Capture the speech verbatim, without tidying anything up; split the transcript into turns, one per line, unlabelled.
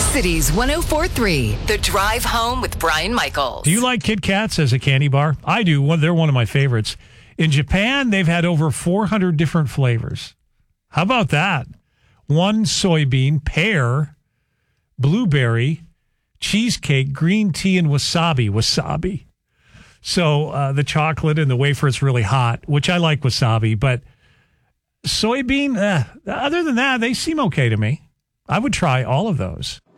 Cities one oh four point three, The Drive Home with Brian Michaels.
Do you like Kit Kats as a candy bar? I do. Well, they're one of my favorites. In Japan, they've had over four hundred different flavors. How about that? One soybean, pear, blueberry, cheesecake, green tea, and wasabi. Wasabi. So uh, the chocolate and the wafer is really hot, which I like wasabi, but soybean, uh, other than that, they seem okay to me. I would try all of those.